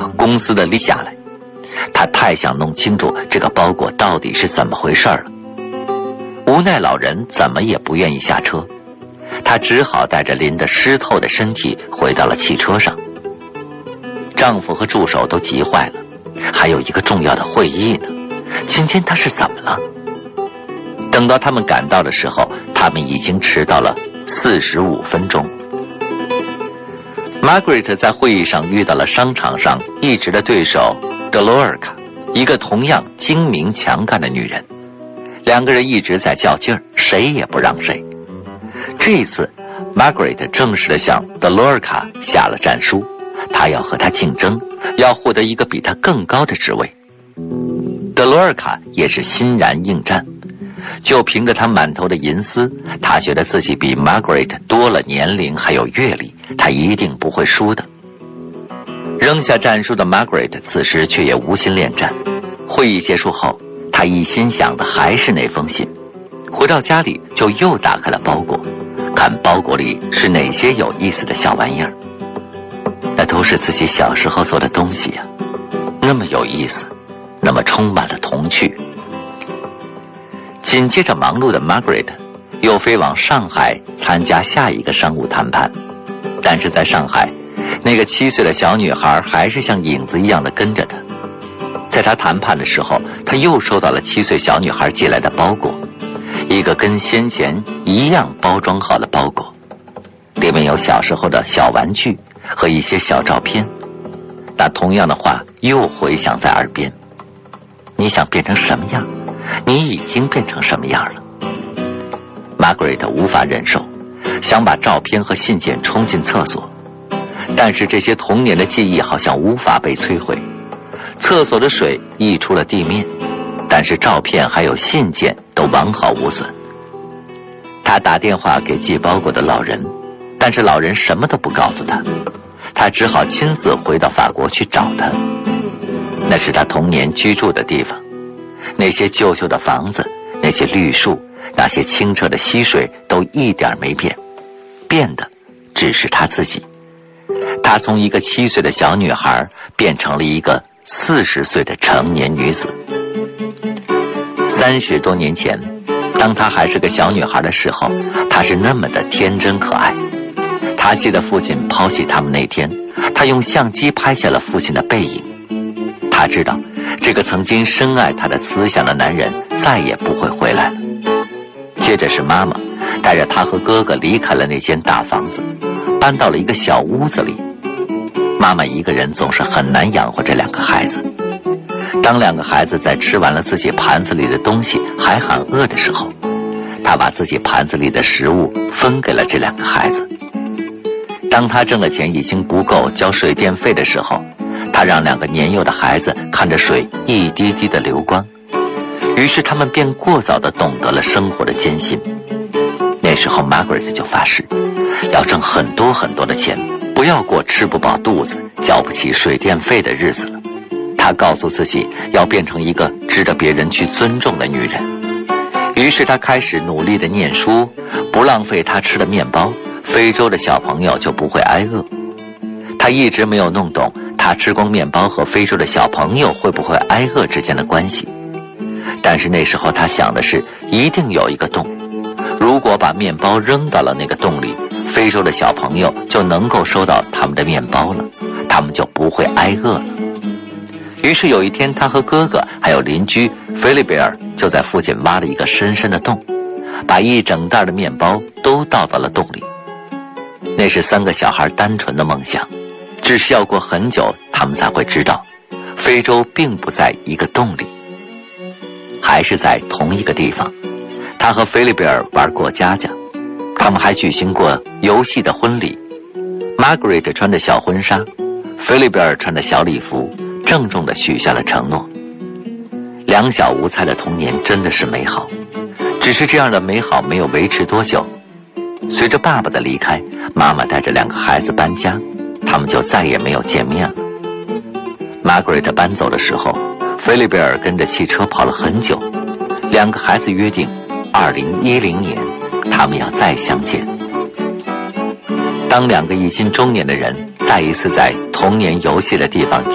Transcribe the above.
和公司的下来。他太想弄清楚这个包裹到底是怎么回事了。无奈老人怎么也不愿意下车，他只好带着淋得湿透的身体回到了汽车上。丈夫和助手都急坏了，还有一个重要的会议呢，今天他是怎么了？等到他们赶到的时候，他们已经迟到了45分钟。Margaret 在会议上遇到了商场上一直的对手德罗尔卡，一个同样精明强干的女人。两个人一直在较劲儿，谁也不让谁。这一次 Margaret 正式地向德罗尔卡下了战书，她要和他竞争，要获得一个比他更高的职位。德罗尔卡也是欣然应战，就凭着他满头的银丝，他觉得自己比 Margaret 多了年龄还有阅历，他一定不会输的。扔下战书的 Margaret 此时却也无心恋战。会议结束后，他一心想的还是那封信。回到家里就又打开了包裹，看包裹里是哪些有意思的小玩意儿。那都是自己小时候做的东西呀，那么有意思，那么充满了童趣。紧接着忙碌的 Margaret 又飞往上海参加下一个商务谈判。但是在上海，那个7岁的小女孩还是像影子一样的跟着她。在她谈判的时候，她又收到了7岁小女孩寄来的包裹，一个跟先前一样包装好的包裹，里面有小时候的小玩具和一些小照片。那同样的话又回响在耳边：你想变成什么样？你已经变成什么样了？ Margaret 无法忍受，想把照片和信件冲进厕所，但是这些童年的记忆好像无法被摧毁。厕所的水溢出了地面，但是照片还有信件都完好无损。他打电话给寄包裹的老人，但是老人什么都不告诉他，他只好亲自回到法国去找他。那是他童年居住的地方，那些旧旧的房子，那些绿树，那些清澈的溪水都一点没变，变的只是他自己。她从一个7岁的小女孩变成了一个40岁的成年女子。30多年前，当她还是个小女孩的时候，她是那么的天真可爱。她记得父亲抛弃他们那天，她用相机拍下了父亲的背影。她知道这个曾经深爱她的慈祥的男人再也不会回来了。接着是妈妈带着她和哥哥离开了那间大房子，搬到了一个小屋子里。妈妈一个人总是很难养活这2个孩子。当2个孩子在吃完了自己盘子里的东西还喊饿的时候，她把自己盘子里的食物分给了这2个孩子。当她挣的钱已经不够交水电费的时候，她让2个年幼的孩子看着水一滴滴的流光，于是他们便过早地懂得了生活的艰辛。那时候 Margaret 就发誓要挣很多很多的钱，不要过吃不饱肚子交不起水电费的日子了。她告诉自己要变成一个值得别人去尊重的女人。于是她开始努力地念书，不浪费她吃的面包，非洲的小朋友就不会挨饿。她一直没有弄懂她吃光面包和非洲的小朋友会不会挨饿之间的关系。但是那时候她想的是，一定有一个洞，如果把面包扔到了那个洞里，非洲的小朋友就能够收到他们的面包了，他们就不会挨饿了。于是有一天，他和哥哥还有邻居菲利贝尔就在附近挖了一个深深的洞，把一整袋的面包都倒到了洞里。那是3个小孩单纯的梦想，只是要过很久，他们才会知道，非洲并不在一个洞里，还是在同一个地方。他和菲利贝尔玩过家家，他们还举行过游戏的婚礼。Margaret 穿着小婚纱，菲利贝尔穿着小礼服，郑重地许下了承诺。2小无猜的童年真的是美好，只是这样的美好没有维持多久。随着爸爸的离开，妈妈带着2个孩子搬家，他们就再也没有见面了。Margaret 搬走的时候，菲利贝尔跟着汽车跑了很久。2个孩子约定2010年他们要再相见。当2个已经中年的人再一次在童年游戏的地方